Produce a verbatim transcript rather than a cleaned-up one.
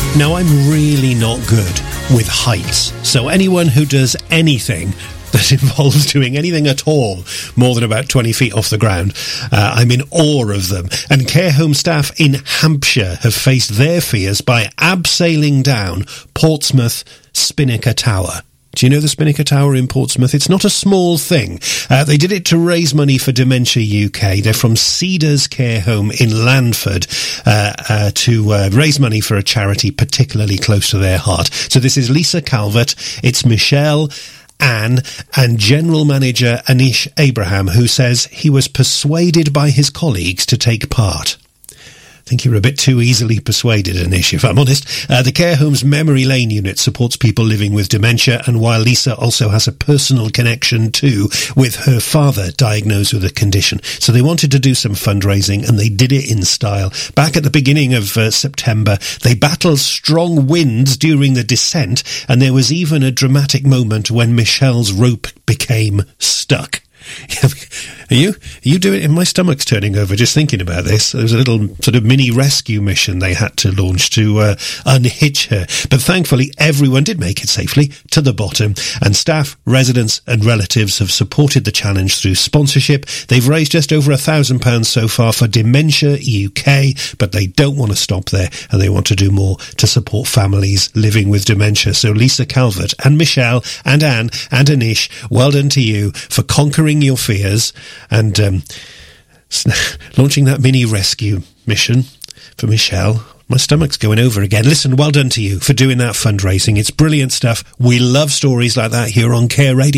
Now, I'm really not good with heights, so anyone who does anything that involves doing anything at all more than about twenty feet off the ground, uh, I'm in awe of them. And care home staff in Hampshire have faced their fears by abseiling down Portsmouth Spinnaker Tower. Do you know the Spinnaker Tower in Portsmouth? It's not a small thing. Uh, they did it to raise money for Dementia U K. They're from Cedars Care Home in Landford uh, uh, to uh, raise money for a charity particularly close to their heart. So this is Lisa Calvert, it's Michelle, Anne, and General Manager Anish Abraham, who says he was persuaded by his colleagues to take part. I think you're a bit too easily persuaded, Anish, if I'm honest. Uh, the care home's Memory Lane unit supports people living with dementia, and while Lisa also has a personal connection too with her father diagnosed with a condition. So they wanted to do some fundraising, and they did it in style. Back at the beginning of uh, September, they battled strong winds during the descent, and there was even a dramatic moment when Michelle's rope became stuck. Are you, are you doing it? My stomach's turning over just thinking about this. There was a little sort of mini rescue mission they had to launch to uh, unhitch her. But thankfully, everyone did make it safely to the bottom. And staff, residents and relatives have supported the challenge through sponsorship. They've raised just over a thousand pounds so far for Dementia U K, but they don't want to stop there, and they want to do more to support families living with dementia. So Lisa Calvert and Michelle and Anne and Anish, well done to you for conquering your fears and um, launching that mini rescue mission for Michelle. My stomach's going over again. Listen, well done to you for doing that fundraising. It's brilliant stuff. We love stories like that here on Care Radio.